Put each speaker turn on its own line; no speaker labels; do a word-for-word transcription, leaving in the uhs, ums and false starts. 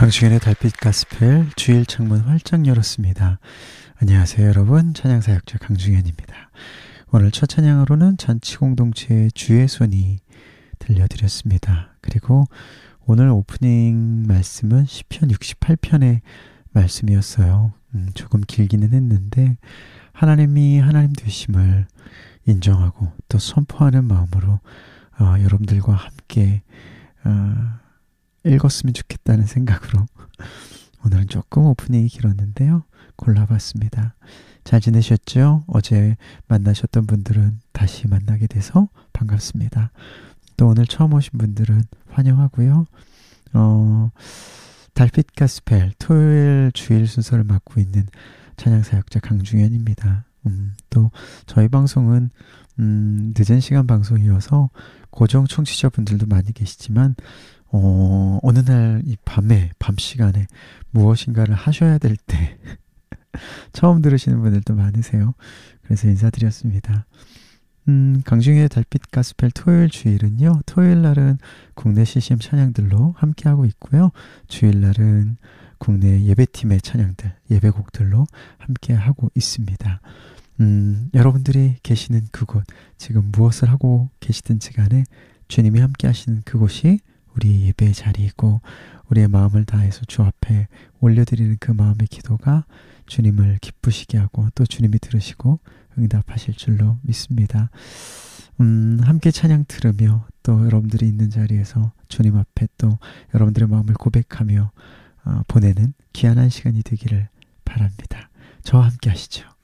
강중현의 달빛 가스펠 주일 창문 활짝 열었습니다. 안녕하세요 여러분, 찬양사역자 강중현입니다. 오늘 첫 찬양으로는 잔치공동체의 주의 손이 들려드렸습니다. 그리고 오늘 오프닝 말씀은 시편 육십팔 편의 말씀이었어요. 음, 조금 길기는 했는데 하나님이 하나님 되심을 인정하고 또 선포하는 마음으로 어, 여러분들과 함께 어, 읽었으면 좋겠다는 생각으로 오늘은 조금 오프닝이 길었는데요. 골라봤습니다. 잘 지내셨죠? 어제 만나셨던 분들은 다시 만나게 돼서 반갑습니다. 또 오늘 처음 오신 분들은 환영하고요. 어, 달빛 가스펠 토요일 주일 순서를 맡고 있는 찬양사역자 강중현입니다. 음, 또 저희 방송은 음, 늦은 시간 방송이어서 고정 청취자분들도 많이 계시지만 어, 어느 날 이 밤에 밤 시간에 무엇인가를 하셔야 될 때 처음 들으시는 분들도 많으세요. 그래서 인사드렸습니다. 음, 강중현의 달빛 가스펠 토요일 주일은요, 토요일 날은 국내 씨씨엠 찬양들로 함께하고 있고요, 주일 날은 국내 예배팀의 찬양들, 예배곡들로 함께하고 있습니다. 음, 여러분들이 계시는 그곳, 지금 무엇을 하고 계시든지 간에 주님이 함께 하시는 그곳이 우리 예배의 자리이고, 우리의 마음을 다해서 주 앞에 올려드리는 그 마음의 기도가 주님을 기쁘시게 하고 또 주님이 들으시고 응답하실 줄로 믿습니다. 음, 함께 찬양 들으며 또 여러분들이 있는 자리에서 주님 앞에 또 여러분들의 마음을 고백하며 어, 보내는 귀한 한 시간이 되기를 바랍니다. 저와 함께 하시죠.